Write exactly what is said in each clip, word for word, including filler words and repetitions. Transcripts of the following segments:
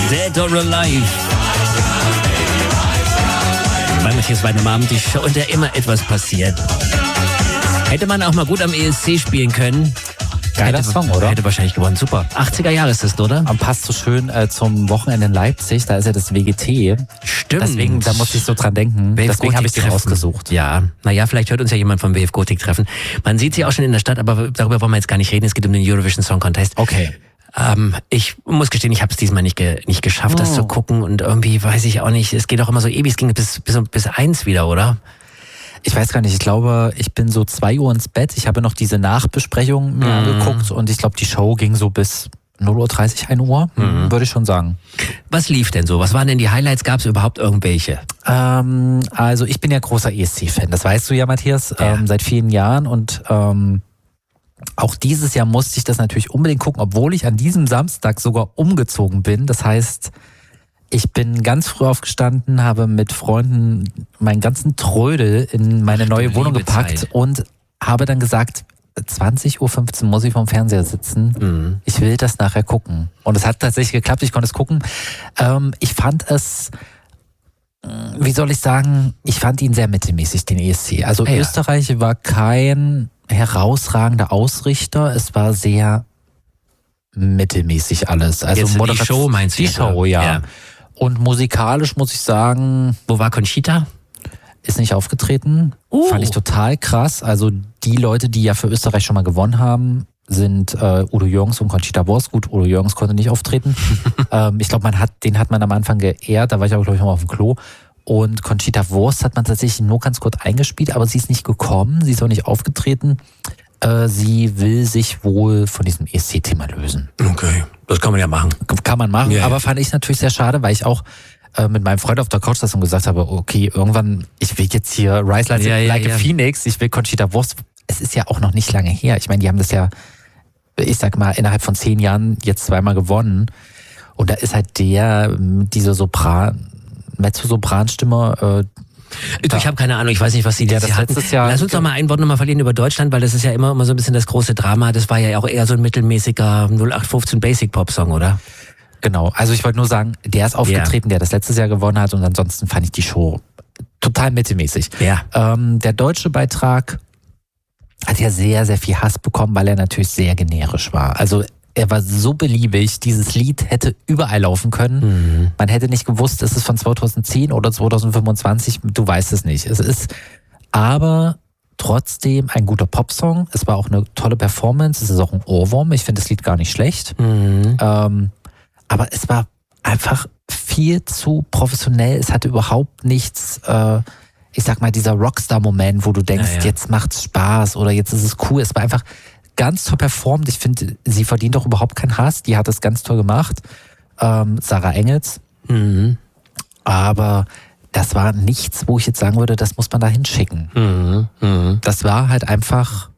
Dead or Alive. Bei Matthias Weidenabend, die Show, in der immer etwas passiert. Hätte man auch mal gut am E S C spielen können. Geiler hätte, Song, oder? Hätte wahrscheinlich gewonnen. Super. achtziger Jahre ist das, oder? Und passt so schön äh, zum Wochenende in Leipzig. Da ist ja das W G T. Stimmt. Deswegen, da muss ich so dran denken. W F Deswegen habe ich den Gothic rausgesucht. Ja, naja, vielleicht hört uns ja jemand vom W F Gothic treffen. Man sieht sie auch schon in der Stadt, aber darüber wollen wir jetzt gar nicht reden. Es geht um den Eurovision Song Contest. Okay. Ähm, ich muss gestehen, ich habe es diesmal nicht, ge nicht geschafft, oh. das zu gucken. Und irgendwie weiß ich auch nicht, es geht auch immer so ewig. Es ging bis, bis, bis eins wieder, oder? Ich weiß gar nicht, ich glaube, ich bin so zwei Uhr ins Bett. Ich habe noch diese Nachbesprechung mir Mhm. angeguckt und ich glaube, die Show ging so bis null Uhr dreißig, ein Uhr, Mhm. würde ich schon sagen. Was lief denn so? Was waren denn die Highlights? Gab es überhaupt irgendwelche? Ähm, also ich bin ja großer E S C-Fan, das weißt du ja, Matthias, Ja. ähm, seit vielen Jahren und ähm, auch dieses Jahr musste ich das natürlich unbedingt gucken, obwohl ich an diesem Samstag sogar umgezogen bin. Das heißt, ich bin ganz früh aufgestanden, habe mit Freunden meinen ganzen Trödel in meine Ach, neue du Wohnung liebe gepackt Zeit. und habe dann gesagt, zwanzig Uhr fünfzehn muss ich vorm Fernseher sitzen. Mhm. Ich will das nachher gucken. Und es hat tatsächlich geklappt, ich konnte es gucken. Ähm, ich fand es, wie soll ich sagen, ich fand ihn sehr mittelmäßig, den E S C. Also Ja. Österreich war kein herausragender Ausrichter, es war sehr mittelmäßig alles. Also Jetzt die Moderat- Show meinst du? Die jetzt, Show, oder? ja. Und musikalisch muss ich sagen, Wo war Conchita? ist nicht aufgetreten. Uh. Fand ich total krass. Also die Leute, die ja für Österreich schon mal gewonnen haben, sind äh, Udo Jürgens und Conchita Wurst. Gut, Udo Jürgens konnte nicht auftreten. ähm, ich glaube, man hat, den hat man am Anfang geehrt. Da war ich auch, glaube ich, noch mal auf dem Klo. Und Conchita Wurst hat man tatsächlich nur ganz kurz eingespielt, aber sie ist nicht gekommen. Sie ist auch nicht aufgetreten. Äh, sie will sich wohl von diesem E S C-Thema lösen. Okay, das kann man ja machen. Kann man machen, Ja, ja. aber fand ich natürlich sehr schade, weil ich auch äh, mit meinem Freund auf der Couch saß und gesagt habe, okay, irgendwann, ich will jetzt hier Rise Like, Ja, ja, like ja. a Phoenix, ich will Conchita Wurst. Es ist ja auch noch nicht lange her. Ich meine, die haben das ja, ich sag mal, innerhalb von zehn Jahren jetzt zweimal gewonnen. Und da ist halt der, mit dieser Sopran, Mezzo-Sopran-Stimme, äh, Du, ich habe keine Ahnung, ich weiß nicht, was sie Ja, dieses das Jahr hatten. letztes Jahr- Lass uns doch mal ein Wort nochmal verlieren über Deutschland, weil das ist ja immer, immer so ein bisschen das große Drama. Das war ja auch eher so ein mittelmäßiger null acht fünfzehn Basic Pop Song, oder? Genau, also ich wollte nur sagen, der ist aufgetreten, der das letztes Jahr gewonnen hat und ansonsten fand ich die Show total mittelmäßig. Ja. Ähm, der deutsche Beitrag hat ja sehr, sehr viel Hass bekommen, weil er natürlich sehr generisch war. Also er war so beliebig, dieses Lied hätte überall laufen können. Mhm. Man hätte nicht gewusst, ist es von zweitausendzehn oder zweitausendfünfundzwanzig, du weißt es nicht. Es ist aber trotzdem ein guter Popsong. Es war auch eine tolle Performance, es ist auch ein Ohrwurm. Ich finde das Lied gar nicht schlecht. Mhm. Ähm, aber es war einfach viel zu professionell. Es hatte überhaupt nichts, äh, ich sag mal, dieser Rockstar-Moment, wo du denkst, Ja, ja. jetzt macht's Spaß oder jetzt ist es cool. Es war einfach ganz toll performt. Ich finde, sie verdient doch überhaupt keinen Hass. Die hat es ganz toll gemacht. Ähm, Sarah Engels. Mhm. Aber das war nichts, wo ich jetzt sagen würde, das muss man da hinschicken. Mhm. Mhm. Das war halt einfach,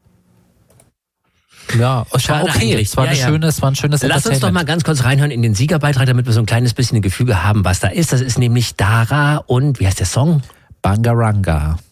ja, es war Schade okay. eigentlich. Es war, Ja, eine ja. schöne, es war ein schönes Lass uns doch Entertainment. mal ganz kurz reinhören in den Siegerbeitrag, damit wir so ein kleines bisschen ein Gefüge haben, was da ist. Das ist nämlich Dara und, wie heißt der Song? Bangaranga.